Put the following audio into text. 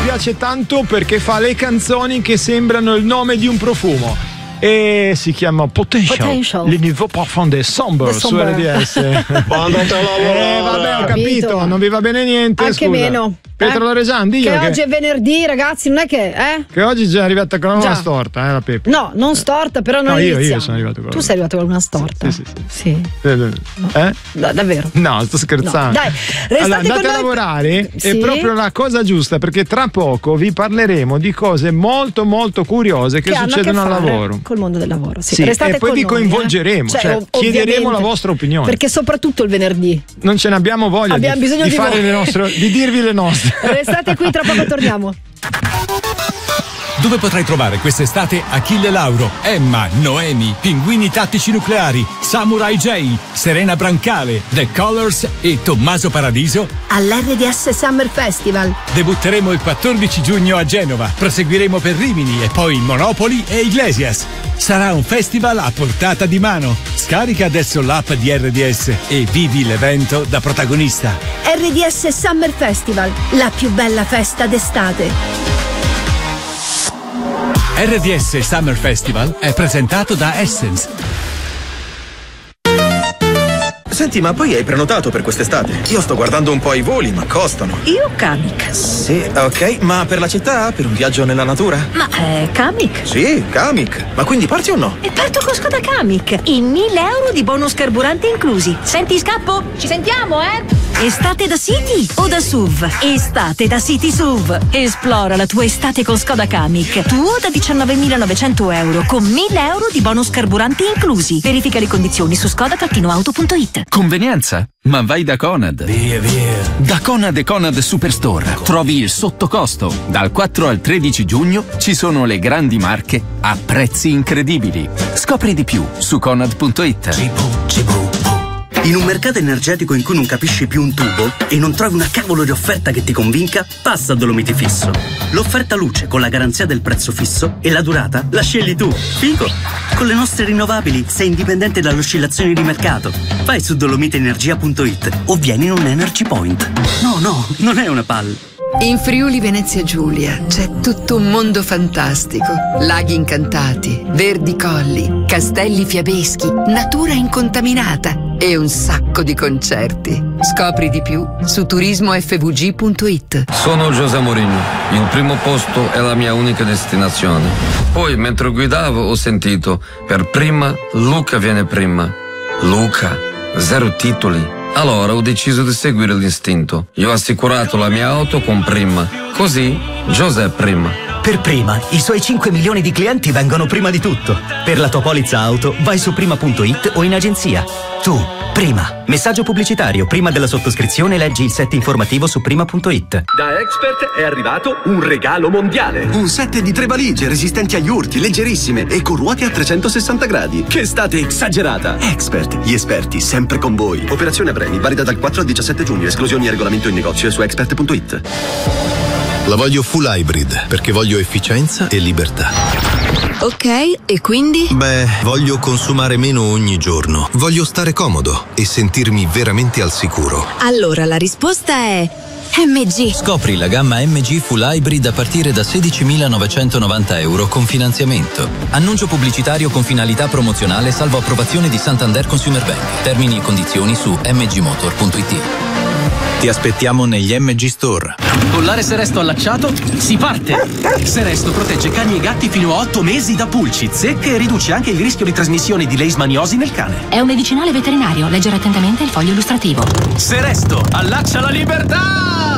piace tanto perché fa le canzoni che sembrano il nome di un profumo. E si chiama Potential. Le Nouveau Parfum de Sombre su RDS. Vabbè, ho capito, non vi va bene niente. Anche scusa. Meno. Pietro Loresan, che oggi è venerdì, ragazzi, non è che che oggi è già arrivata con una storta, la Peppe. No, non storta, però non io sono arrivato con Tu sei arrivato con una storta? Sì. No. Davvero? No, sto scherzando. No. Dai, restate andate a lavorare, è proprio la cosa giusta, perché tra poco vi parleremo di cose molto molto curiose che succedono al lavoro. Col mondo del lavoro, sì. E poi vi coinvolgeremo, chiederemo la vostra opinione. Perché soprattutto il venerdì non ce ne abbiamo voglia di fare le nostre, di dirvi le nostre. Restate qui, tra poco torniamo. Dove potrai trovare quest'estate Achille Lauro, Emma, Noemi, Pinguini Tattici Nucleari, Samurai J, Serena Brancale, The Colors e Tommaso Paradiso? All'RDS Summer Festival. Debutteremo il 14 giugno a Genova, proseguiremo per Rimini e poi Monopoli e Iglesias. Sarà un festival a portata di mano. Scarica adesso l'app di RDS e vivi l'evento da protagonista. RDS Summer Festival, la più bella festa d'estate. RDS Summer Festival è presentato da Essence. Senti, ma poi hai prenotato per quest'estate? Io sto guardando un po' i voli, ma costano. Io Kamiq. Sì, ok, ma per la città? Per un viaggio nella natura? Ma Kamiq? Sì, Kamiq. Ma quindi parti o no? E parto con Skoda Kamiq. I 1.000 euro di bonus carburante inclusi. Senti, scappo? Ci sentiamo, Estate da City o da SUV? Estate da City SUV. Esplora la tua estate con Skoda Kamiq. Tuo da 19.900 euro con 1.000 euro di bonus carburanti inclusi. Verifica le condizioni su skoda-auto.it. Convenienza? Ma vai da Conad. Via. Da Conad e Conad Superstore trovi il sottocosto. Dal 4 al 13 giugno ci sono le grandi marche a prezzi incredibili. Scopri di più su Conad.it. In un mercato energetico in cui non capisci più un tubo e non trovi una cavolo di offerta che ti convinca, passa a Dolomiti Fisso. L'offerta luce con la garanzia del prezzo fisso e la durata la scegli tu. Figo! Con le nostre rinnovabili sei indipendente dalle oscillazioni di mercato. Vai su dolomiteenergia.it o vieni in un Energy Point. No, non è una PAL. In Friuli Venezia Giulia c'è tutto un mondo fantastico. Laghi incantati, verdi colli, castelli fiabeschi, natura incontaminata e un sacco di concerti. Scopri di più su turismofvg.it. Sono José Mourinho. Il primo posto è la mia unica destinazione. Poi, mentre guidavo, ho sentito per prima Luca viene prima. Luca, 0 titoli. Allora ho deciso di seguire l'istinto. Io ho assicurato la mia auto con Prima. Così José prima. Per Prima, i suoi 5 milioni di clienti vengono prima di tutto. Per la tua polizza auto, vai su prima.it o in agenzia. Tu, Prima. Messaggio pubblicitario. Prima della sottoscrizione leggi il set informativo su prima.it. Da Expert è arrivato un regalo mondiale. Un set di 3 valigie resistenti agli urti, leggerissime e con ruote a 360 gradi. Che estate esagerata. Expert, gli esperti sempre con voi. Operazione a premi, valida dal 4 al 17 giugno. Esclusioni e regolamento in negozio e su expert.it. La voglio full hybrid perché voglio efficienza e libertà. Ok, e quindi? Beh, voglio consumare meno ogni giorno. Voglio stare comodo e sentirmi veramente al sicuro. Allora la risposta è MG. Scopri la gamma MG Full Hybrid a partire da 16.990 euro con finanziamento. Annuncio pubblicitario con finalità promozionale salvo approvazione di Santander Consumer Bank. Termini e condizioni su mgmotor.it. Ti aspettiamo negli MG Store. Collare Seresto allacciato? Si parte! Seresto protegge cani e gatti fino a 8 mesi da pulci, zecche e riduce anche il rischio di trasmissione di leishmaniosi nel cane. È un medicinale veterinario. Leggere attentamente il foglio illustrativo. Seresto, allaccia la libertà!